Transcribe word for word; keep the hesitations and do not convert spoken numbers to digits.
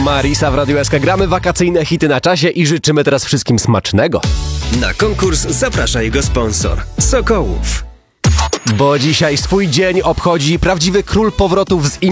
Marisa w Radiu S K. Gramy wakacyjne hity na czasie i życzymy teraz wszystkim smacznego. Na konkurs zaprasza jego sponsor Sokołów. Bo dzisiaj swój dzień obchodzi prawdziwy król powrotów z